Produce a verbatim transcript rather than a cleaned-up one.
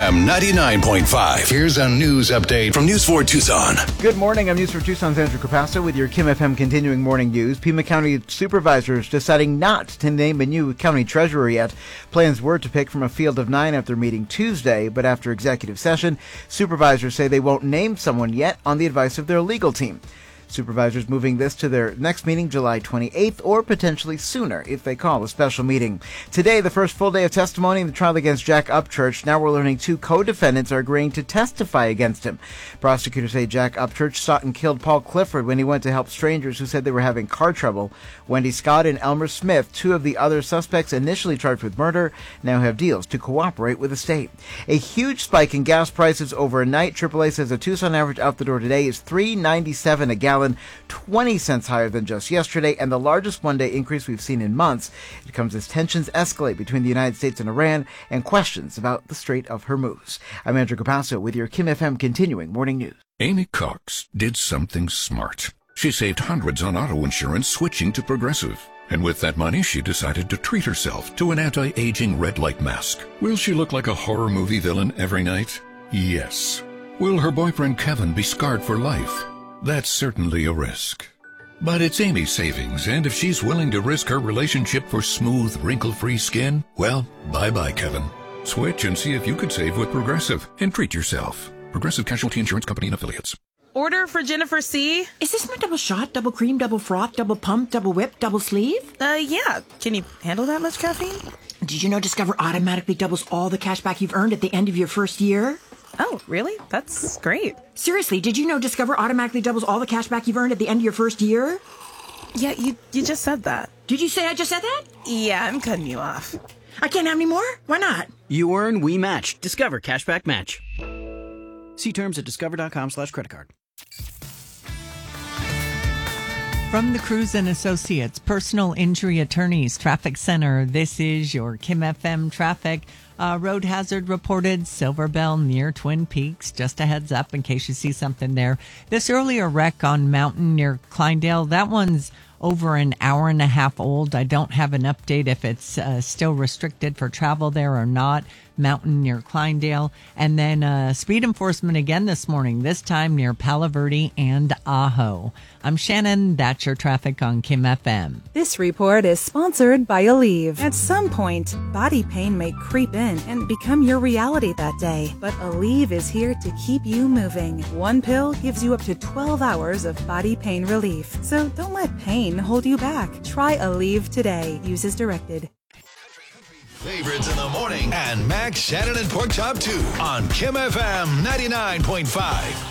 M ninety-nine point five. Here's a news update from News four Tucson. Good morning. I'm News four Tucson's Andrew Capasso with your Kim F M continuing morning news. Pima County supervisors deciding not to name a new county treasurer yet. Plans were to pick from a field of nine after meeting Tuesday, but after executive session, supervisors say they won't name someone yet on the advice of their legal team. Supervisors moving this to their next meeting July twenty-eighth or potentially sooner if they call a special meeting. Today, the first full day of testimony in the trial against Jack Upchurch. Now we're learning two co-defendants are agreeing to testify against him. Prosecutors say Jack Upchurch shot and killed Paul Clifford when he went to help strangers who said they were having car trouble. Wendy Scott and Elmer Smith, two of the other suspects initially charged with murder, now have deals to cooperate with the state. A huge spike in gas prices overnight. triple A says the Tucson average out the door today is three ninety-seven a gallon. twenty cents higher than just yesterday, and the largest one-day increase we've seen in months. It comes as tensions escalate between the United States and Iran and questions about the Strait of Hormuz. I'm Andrew Capasso with your Kim F M continuing morning news. Amy Cox did something smart. She saved hundreds on auto insurance switching to Progressive. And with that money, she decided to treat herself to an anti-aging red light mask. Will she look like a horror movie villain every night? Yes. Will her boyfriend Kevin be scarred for life? That's certainly a risk. But it's Amy's savings, and if she's willing to risk her relationship for smooth, wrinkle-free skin, well, bye-bye, Kevin. Switch and see if you could save with Progressive and treat yourself. Progressive Casualty Insurance Company and Affiliates. Order for Jennifer C. Is this my double shot, double cream, double froth, double pump, double whip, double sleeve? Uh, yeah. Can you handle that much caffeine? Did you know Discover automatically doubles all the cash back you've earned at the end of your first year? Oh, really? That's great. Seriously, did you know Discover automatically doubles all the cash back you've earned at the end of your first year? Yeah, you you just said that. Did you say I just said that? Yeah, I'm cutting you off. I can't have any more? Why not? You earn, we match. Discover Cashback Match. See terms at discover.com slash credit card. From the Cruz and Associates Personal Injury Attorneys Traffic Center, this is your Kim F M traffic. Uh, road hazard reported Silver Bell near Twin Peaks. Just a heads up in case you see something there. This earlier wreck on Mountain near Kleindale, that one's over an hour and a half old. I don't have an update if it's uh, still restricted for travel there or not. Mountain near Kleindale. And then uh, speed enforcement again this morning, this time near Palo Verde and Ajo. I'm Shannon. That's your traffic on Kim F M. This report is sponsored by Aleve. At some point, body pain may creep in and become your reality that day. But Aleve is here to keep you moving. One pill gives you up to twelve hours of body pain relief. So don't let pain hold you back. Try Aleve today. Use as directed. Favorites in the morning and Max, Shannon, and Pork Chop two on Kim F M ninety-nine point five.